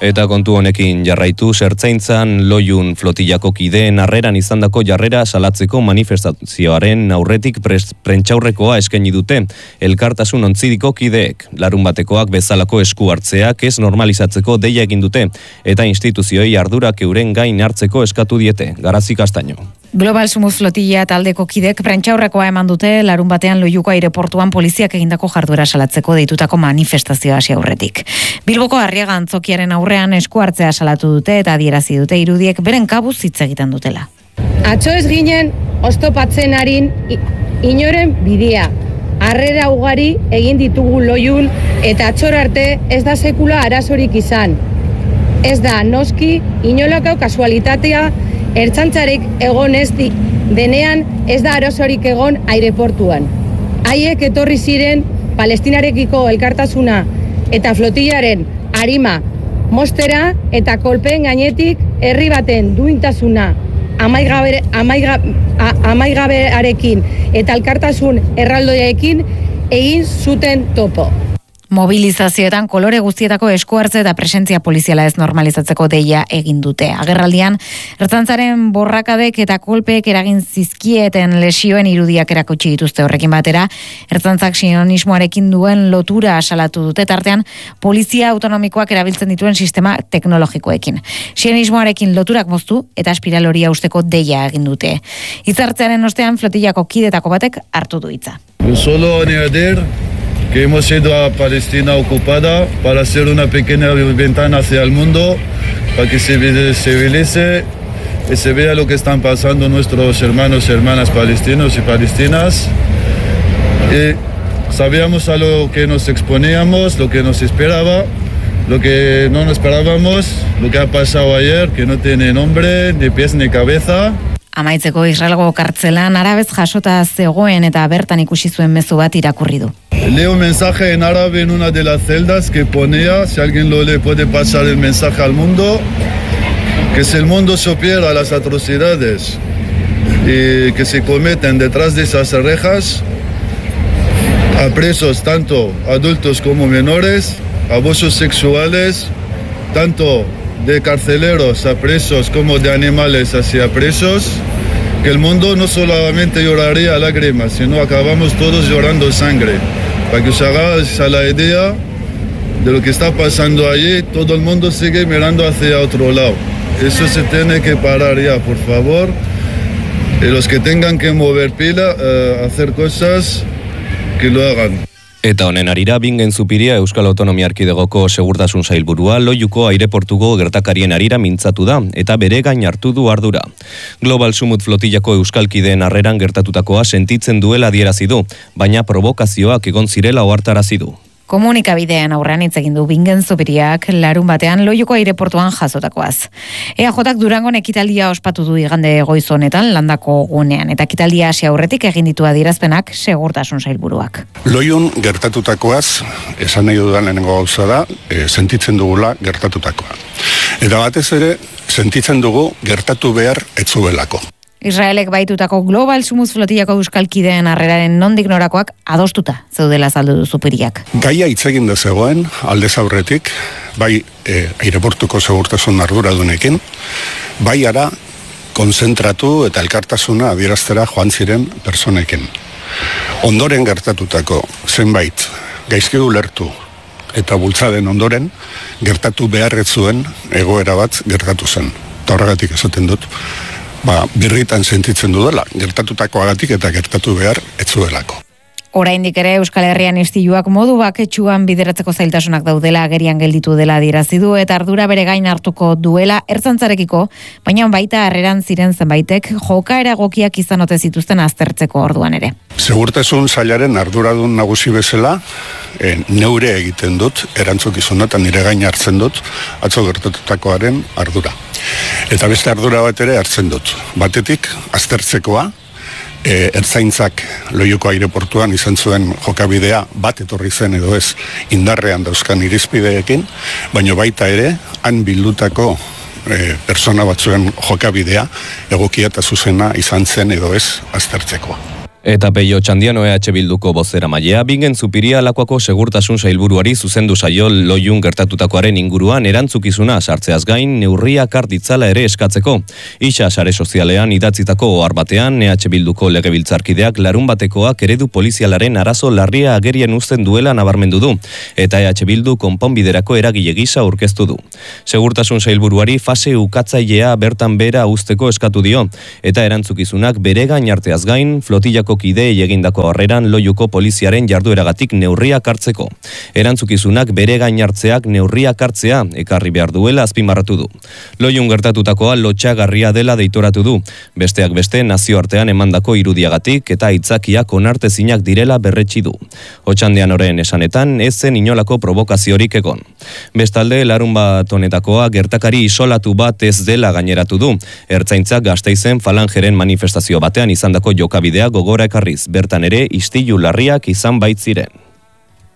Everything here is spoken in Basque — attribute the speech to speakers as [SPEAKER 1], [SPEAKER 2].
[SPEAKER 1] Eta kontu honekin jarraitu, Ertzaintzan Loiun flotillako kideen harreran izandako jarrera salatzeko manifestazioaren aurretik prentsaurrekoa eskaini dute. Elkartasun ontzidiko kideek, larunbatekoak bezalako esku hartzeak ez normalizatzeko deia egin dute, eta instituzioi ardurak euren gain hartzeko eskatu diete. Garazi Castaño.
[SPEAKER 2] Global Sumus flotilla taldeko kidek prentsaurrekoa eman dute larunbatean Loiuko aireportuan poliziak egindako jarduera salatzeko deitutako manifestazioa hasi aurretik. Bilboko Arriaga antzokiaren aurrean esku hartzea salatu dute eta adierazi dute irudiek beren kabuz hitz egiten dutela.
[SPEAKER 3] Atzo ez ginen oztopatzen arin inoren bidea. Harrera ugari egin ditugu Loiun eta atzor arte ez da sekula arazorik izan. Ez da noski inolako kasualitatea ertzantzarik egon ez denean ez da arazorik egon aireportuan. Haiek etorri ziren Palestinarekiko elkartasuna eta flotillaren arima mostera eta kolpeen gainetik herri baten duintasuna amaigabearekin eta elkartasun erraldoiekin egin zuten topo.
[SPEAKER 2] Mobilizazioetan kolore guztietako esku hartze eta presentzia poliziala ez normalizatzeko deia egin dute. Agerraldian, ertzantzaren borrakadek eta kolpeek eragin zizkieten lesioen irudiak erakutsi dituzte horrekin batera, ertzantzak sionismoarekin duen lotura salatu dute tartean, polizia autonomikoak erabiltzen dituen sistema teknologikoekin. Sionismoarekin loturak moztu eta espiral hori usteko deia egin dute. Hitzartzearen ostean flotillako kidetako batek hartu du hitza.
[SPEAKER 4] Solo añadir que hemos ido a Palestina ocupada para hacer una pequeña ventana hacia el mundo, para que se civilice y se vea lo que están pasando nuestros hermanos y hermanas palestinos y palestinas. Y sabíamos a lo que nos exponíamos, lo que nos esperaba, lo que no nos esperábamos, lo que ha pasado ayer, que no tiene nombre, ni pies ni cabeza.
[SPEAKER 2] Amaitzeko Israelgo kartzelan arabez jasota zegoen eta bertan ikusi zuen mezu bat irakurri du.
[SPEAKER 4] Leo un mensaje en árabe en una de las celdas que ponía, si alguien lo lee puede pasar el mensaje al mundo, que si el mundo supiera las atrocidades y que se cometen detrás de esas rejas, a presos tanto adultos como menores, abusos sexuales, tanto de carceleros a presos como de animales hacia presos, que el mundo no solamente lloraría lágrimas, sino acabamos todos llorando sangre. Para que os hagáis a la idea de lo que está pasando allí, todo el mundo sigue mirando hacia otro lado. Eso se tiene que parar ya, por favor. Y los que tengan que mover pila, hacer cosas, que lo hagan.
[SPEAKER 1] Eta honen arira, Bingen Zupiria Euskal Autonomia Erkidegoko Segurtasun Sailburua Loiuko aireportuko gertakarien arira mintzatu da, eta bere gain hartu du ardura. Global Sumut flotillako euskalkideen harreran gertatutakoa sentitzen duela adierazi du, baina provokazioak egon zirela ohartarazi du.
[SPEAKER 2] Komunikabidean aurrean hitz egin du Bingen Zupiriak larun batean Loiuko aireportuan jasotakoaz. EAJak Durangon ekitaldia ospatu du igande goiz honetan landako gunean, eta ekitaldia hasi aurretik egin ditu adierazpenak Segurtasun Sailburuak.
[SPEAKER 5] Loiun gertatutakoaz, esan nahi dudan lehenengo gauza da, sentitzen dugula gertatutakoa. Eta batez ere, sentitzen dugu gertatu behar etzuelako.
[SPEAKER 2] Israelek baitutako Global Sumus flotillako euskalkideen harreraren nondik norakoak adostuta zeudela azaldu du Zupiriak.
[SPEAKER 5] Gaia hitz egin da zegoen, aldez aurretik, bai aireportuko segurtasun arduradunekin, bai ara konzentratu eta elkartasuna adieraztera joan ziren personekin. Ondoren gertatutako zenbait gaizki ulertu eta bultzaden ondoren gertatu beharrez zuen egoera bat gertatu zen. Eta horregatik esaten dut, birritan sentitzen dudala, gertatutakoagatik eta gertatu behar etzuelako.
[SPEAKER 2] Oraindik ere Euskal Herrian istiluak modu baketsuan bideratzeko zailtasunak daudela agerian gelditu dela adierazi du eta ardura bere gain hartuko duela ertzantzarekiko, baina baita harreran ziren zenbaitek jokaera egokiak izan ote zituzten aztertzeko orduan ere.
[SPEAKER 5] Segurtasun sailaren arduradun nagusi bezala, neure egiten dut, erantzukizuna eta nire gain hartzen dut, atzo gertatutakoaren ardura. Eta beste ardura bat ere hartzen dut. Batetik, aztertzekoa, Ertzaintzak Loiuko aireportuan izan zuen jokabidea bat etorri zen edo ez indarrean dauzkan irizpideekin, baina baita ere, han bildutako persona batzuen jokabidea egokia eta zuzena izan zen edo ez aztertzekoa.
[SPEAKER 1] Eta Peio Txandiano EH Bilduko bozeramailea Bingen Zupiria Lakuako segurtasun sailburuari zuzendu zaio Loiun gertatutakoaren inguruan erantzukizuna sartzeaz gain neurriak har ditzala ere eskatzeko. Isa sare sozialean idatzitako ohar batean EH Bilduko legebiltzarkideak larunbatekoak eredu polizialaren arazo larria agerien uzten duela nabarmendu du eta EH Bildu konponbiderako eragile gisa aurkeztu du. Segurtasun sailburuari fase ukatzailea bertan bera uzteko eskatu dio eta erantzukizunak bere gain hartzeaz gain flotillako kideei egindako harreran Loiuko poliziaren jardueragatik neurriak hartzeko. Erantzukizunak bere gain hartzeak neurriak hartzea ekarri behar duela azpimarratu du. Loiun gertatutakoa lotsagarria dela deitoratu du. Besteak beste nazioartean emandako irudiagatik eta aitzakiak onartezinak direla berretsi du. Otxandianoren esanetan ez zen inolako provokaziorik egon. Bestalde larunbat honetakoa gertakari isolatu bat ez dela gaineratu du. Ertzaintzak Gasteizen falangeren manifestazio batean izandako jokabidea gogora ekarriz, bertan ere istilu larriak izan baitziren.